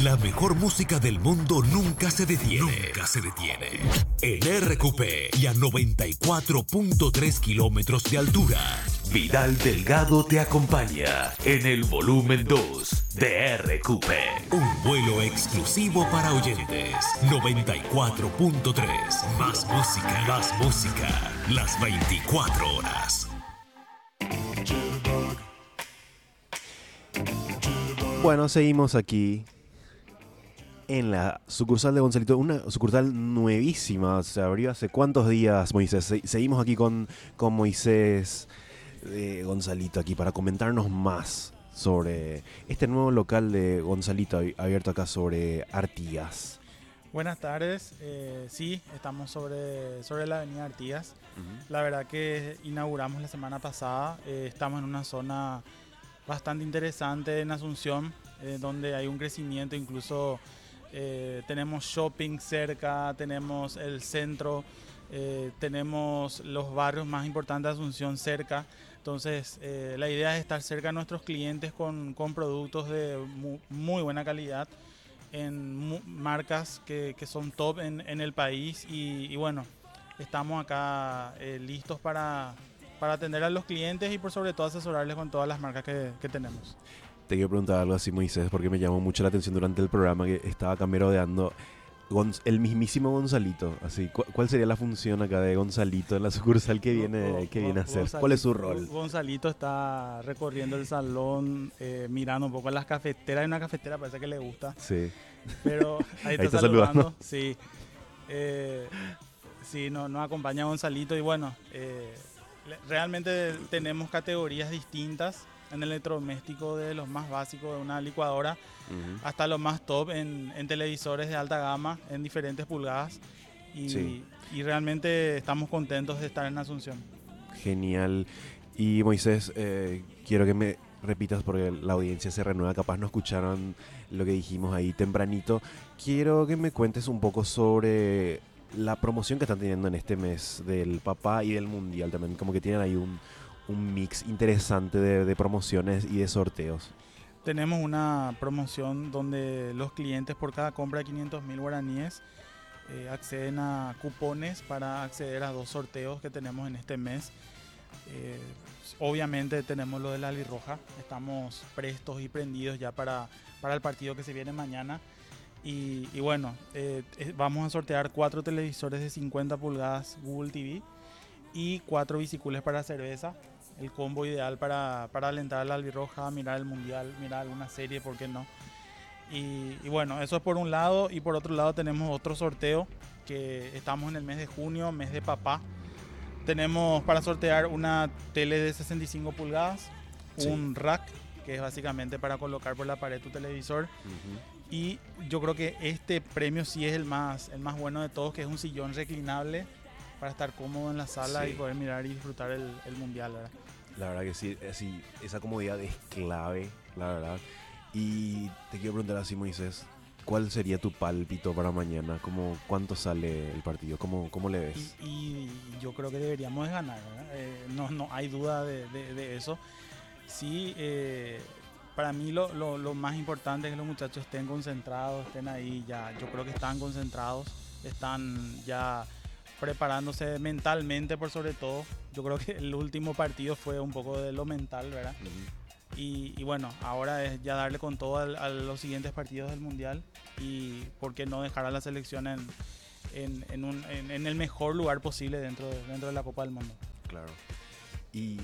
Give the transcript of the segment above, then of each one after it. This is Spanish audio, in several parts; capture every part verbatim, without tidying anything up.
La mejor música del mundo nunca se detiene. Nunca se detiene. En R Q P y a noventa y cuatro punto tres kilómetros de altura, Vidal Delgado te acompaña en el volumen dos de R Q P. Un vuelo exclusivo para oyentes. noventa y cuatro punto tres. Más música, más música. Las veinticuatro horas. Bueno, seguimos aquí en la sucursal de Gonzalito, una sucursal nuevísima, se abrió hace cuántos días, Moisés. Se- seguimos aquí con, con Moisés de Gonzalito aquí para comentarnos más sobre este nuevo local de Gonzalito abi- abierto acá sobre Artigas. Buenas tardes, eh, sí, estamos sobre, sobre la avenida Artigas. Ujú. La verdad que inauguramos la semana pasada, eh, estamos en una zona bastante interesante en Asunción, eh, donde hay un crecimiento, incluso eh, tenemos shopping cerca, tenemos el centro, eh, tenemos los barrios más importantes de Asunción cerca. Entonces, eh, la idea es estar cerca de nuestros clientes con, con productos de mu- muy buena calidad, en mu- marcas que, que son top en, en el país y, y bueno, estamos acá eh, listos para, para atender a los clientes y por sobre todo asesorarles con todas las marcas que, que tenemos. Te quiero preguntar algo así, Moisés, porque me llamó mucho la atención durante el programa que estaba acá merodeando Gonz- el mismísimo Gonzalito. Así, ¿cu- ¿cuál sería la función acá de Gonzalito en la sucursal que viene, Gon- que viene a Gon- hacer? ¿Cuál es su Gonzalito- rol? Gonzalito está recorriendo el salón, eh, mirando un poco las cafeteras. Hay una cafetera, parece que le gusta, Sí. pero ahí está, Ahí está saludando. saludando. Sí, eh, sí, no- nos acompaña Gonzalito y bueno, eh, le- realmente tenemos categorías distintas en el electrodoméstico, de los más básicos de una licuadora Ujú. hasta los más top en, en televisores de alta gama en diferentes pulgadas y, Sí. y realmente estamos contentos de estar en Asunción. Genial. Y Moisés, eh, quiero que me repitas porque la audiencia se renueva, capaz no escucharon lo que dijimos ahí tempranito. Quiero que me cuentes un poco sobre la promoción que están teniendo en este mes del Papá y del Mundial también, como que tienen ahí un, un mix interesante de, de promociones y de sorteos. Tenemos una promoción donde los clientes por cada compra de quinientos mil guaraníes eh, acceden a cupones para acceder a dos sorteos que tenemos en este mes. Eh, obviamente tenemos lo de la albirroja, estamos prestos y prendidos ya para, para el partido que se viene mañana. Y, y bueno, eh, eh, vamos a sortear cuatro televisores de cincuenta pulgadas Google T V y cuatro bicicules para cerveza. El combo ideal para, para alentar a la albirroja, mirar el mundial, mirar alguna serie, ¿por qué no? Y, y bueno, eso es por un lado. Y por otro lado tenemos otro sorteo que estamos en el mes de junio, mes de papá. Tenemos para sortear una tele de sesenta y cinco pulgadas, Sí. un rack, que es básicamente para colocar por la pared tu televisor. Y yo creo que este premio sí es el más, el más bueno de todos, que es un sillón reclinable para estar cómodo en la sala Sí. y poder mirar y disfrutar el, el mundial, ¿verdad? La verdad que sí, así, esa comodidad es clave, la verdad. Y te quiero preguntar así, Moisés, ¿cuál sería tu pálpito para mañana? ¿Cómo, ¿Cuánto sale el partido? ¿Cómo, cómo le ves? Y, y yo creo que deberíamos de ganar, ¿verdad? Eh, no, no hay duda de, de- de eso. Sí, eh, para mí lo, lo- lo más importante es que los muchachos estén concentrados, estén ahí ya. Yo creo que están concentrados, están ya preparándose mentalmente por sobre todo. Yo creo que el último partido fue un poco de lo mental, ¿verdad? Ujú. Y, y bueno, ahora es ya darle con todo al- a los siguientes partidos del Mundial y por qué no dejar a la selección en, en, en un- en- en el mejor lugar posible dentro de, dentro de la Copa del Mundo. Claro. Y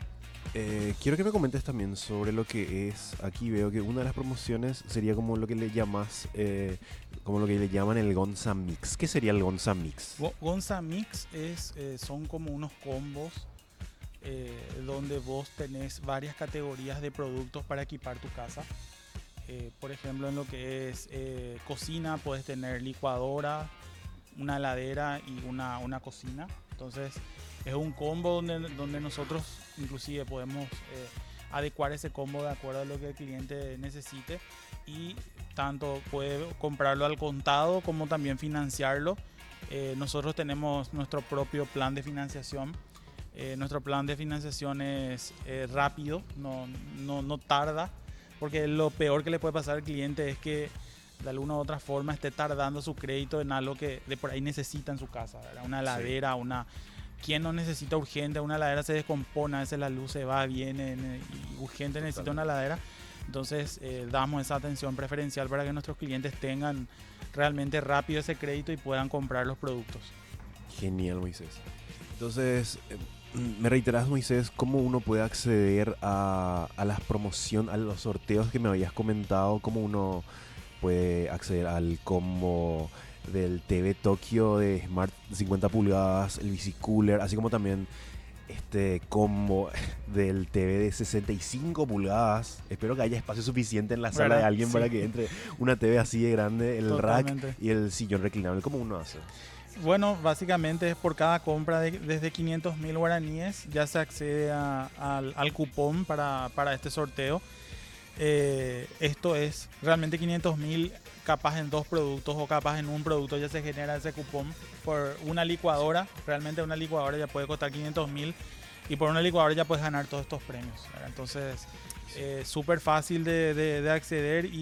eh, quiero que me comentes también sobre lo que es, aquí veo que una de las promociones sería como lo que le llamas, eh, como lo que le llaman el Gonza Mix. ¿Qué sería el Gonza Mix? Go- Gonza Mix es, eh, son como unos combos eh, donde vos tenés varias categorías de productos para equipar tu casa. Eh, por ejemplo, en lo que es eh, cocina, puedes tener licuadora, una heladera y una, una cocina. Entonces, es un combo donde, donde nosotros inclusive podemos eh, adecuar ese combo de acuerdo a lo que el cliente necesite y tanto puede comprarlo al contado como también financiarlo. Eh, nosotros tenemos nuestro propio plan de financiación. Eh, nuestro plan de financiación es eh, rápido, no, no, no tarda, porque lo peor que le puede pasar al cliente es que de alguna u otra forma esté tardando su crédito en algo que de por ahí necesita en su casa, ¿verdad? Una heladera, sí. una... ¿Quién no necesita urgente? Una heladera se descompone, a veces la luz se va, viene y urgente necesita una heladera. Entonces eh, damos esa atención preferencial para que nuestros clientes tengan realmente rápido ese crédito y puedan comprar los productos. Genial, Moisés. Entonces, eh, me reiteras, Moisés, ¿cómo uno puede acceder a, a las promociones, a los sorteos que me habías comentado? ¿Cómo uno puede acceder al combo del T V Tokio de Smart cincuenta pulgadas, el Bicicooler, así como también este combo del T V de sesenta y cinco pulgadas? Espero que haya espacio suficiente en la sala, ¿verdad?, de alguien, sí, para que entre una T V así de grande, el Totalmente. rack y el sillón reclinable. ¿Cómo uno hace? Bueno, básicamente es por cada compra de, desde quinientos mil guaraníes ya se accede a, a, al cupón para, para este sorteo. Eh, esto es realmente quinientos mil, capaz en dos productos o capaz en un producto ya se genera ese cupón. Por una licuadora, realmente una licuadora ya puede costar quinientos mil y por una licuadora ya puedes ganar todos estos premios, ¿verdad? Entonces, eh, súper fácil de, de, de acceder y